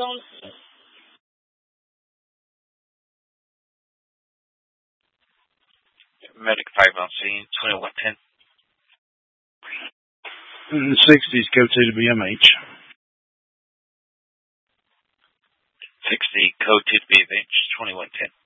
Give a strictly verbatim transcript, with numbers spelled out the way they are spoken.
on. Medic five on scene, twenty-one ten. In the sixties, go to the B M H. sixty, code two to B M H, twenty-one ten.